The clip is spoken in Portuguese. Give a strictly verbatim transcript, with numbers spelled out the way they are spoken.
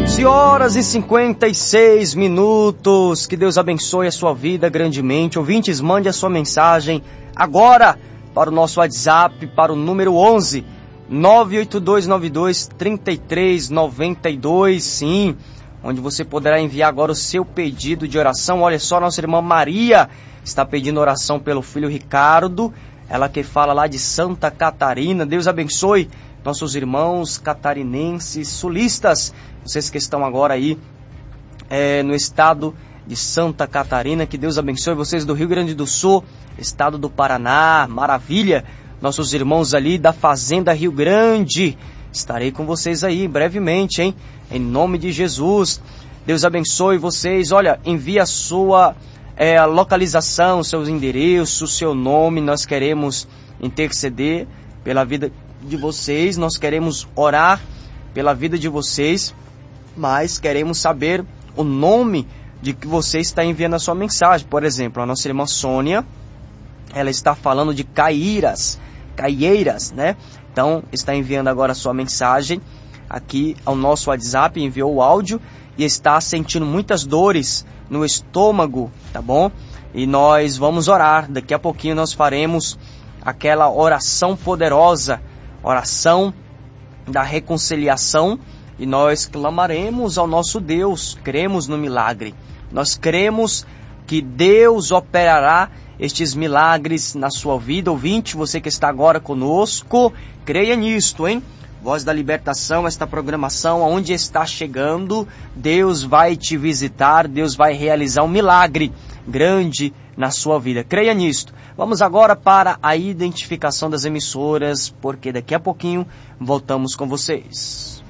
onze horas e cinquenta e seis minutos. Que Deus abençoe a sua vida grandemente. Ouvintes, mande a sua mensagem agora para o nosso WhatsApp, para o número onze nove oito dois nove dois três três nove dois. Sim, onde você poderá enviar agora o seu pedido de oração. Olha só, nossa irmã Maria está pedindo oração pelo filho Ricardo. Ela que fala lá de Santa Catarina. Deus abençoe nossos irmãos catarinenses, sulistas, vocês que estão agora aí é, no estado de Santa Catarina. Que Deus abençoe vocês do Rio Grande do Sul, estado do Paraná, maravilha. Nossos irmãos ali da Fazenda Rio Grande, estarei com vocês aí brevemente, hein? Em nome de Jesus. Deus abençoe vocês. Olha, envie a sua é, localização, seus endereços, seu nome. Nós queremos interceder pela vida de vocês, nós queremos orar pela vida de vocês, mas queremos saber o nome de que você está enviando a sua mensagem. Por exemplo, a nossa irmã Sônia, ela está falando de Caieiras, Caieiras, né? Então, está enviando agora a sua mensagem aqui ao nosso WhatsApp, enviou o áudio e está sentindo muitas dores no estômago, tá bom? E nós vamos orar, daqui a pouquinho nós faremos aquela oração poderosa, oração da reconciliação, e nós clamaremos ao nosso Deus, cremos no milagre. Nós cremos que Deus operará estes milagres na sua vida. Ouvinte, você que está agora conosco, creia nisto, hein? Voz da Libertação, esta programação, aonde está chegando, Deus vai te visitar, Deus vai realizar um milagre grande na sua vida. Creia nisto. Vamos agora para a identificação das emissoras, porque daqui a pouquinho voltamos com vocês.